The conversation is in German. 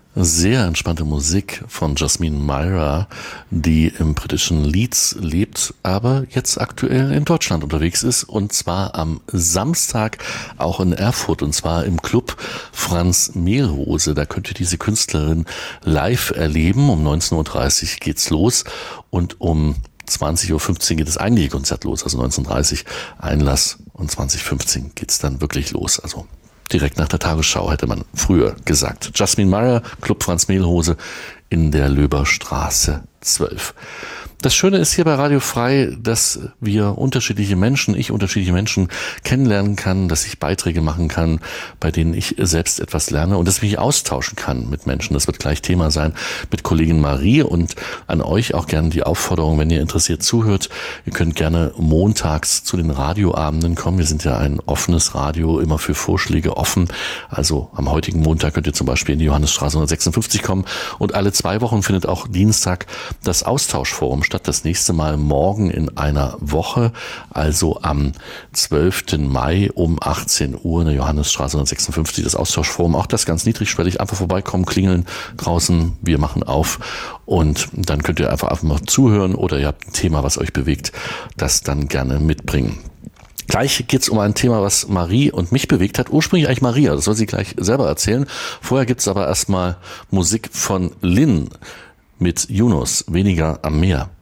Sehr entspannte Musik von Jasmine Myra, die im britischen Leeds lebt, aber jetzt aktuell in Deutschland unterwegs ist, und zwar am Samstag auch in Erfurt, und zwar im Club Franz Mehlhose. Da könnt ihr diese Künstlerin live erleben. Um 19.30 Uhr geht's los und um 20.15 Uhr geht das eigentliche Konzert los, also 19.30 Uhr Einlass und 20.15 Uhr geht's dann wirklich los, also direkt nach der Tagesschau, hätte man früher gesagt. Jasmine Myra, Club Franz Mehlhose in der Löberstraße 12. Das Schöne ist hier bei Radio Frei, dass wir unterschiedliche Menschen kennenlernen kann, dass ich Beiträge machen kann, bei denen ich selbst etwas lerne und dass ich mich austauschen kann mit Menschen. Das wird gleich Thema sein mit Kollegin Marie, und an euch auch gerne die Aufforderung, wenn ihr interessiert zuhört, ihr könnt gerne montags zu den Radioabenden kommen. Wir sind ja ein offenes Radio, immer für Vorschläge offen. Also am heutigen Montag könnt ihr zum Beispiel in die Johannesstraße 156 kommen, und alle 2 Wochen findet auch Dienstag das Austauschforum statt. Das nächste Mal morgen in einer Woche, also am 12. Mai um 18 Uhr in der Johannesstraße 156, das Austauschforum. Auch das ganz niedrigschwellig, einfach vorbeikommen, klingeln draußen, wir machen auf, und dann könnt ihr einfach mal zuhören, oder ihr habt ein Thema, was euch bewegt, das dann gerne mitbringen. Gleich geht's um ein Thema, was Marie und mich bewegt hat. Ursprünglich eigentlich Maria, das soll sie gleich selber erzählen. Vorher gibt's aber erstmal Musik von Lynn mit Yunus, Weniger am Meer.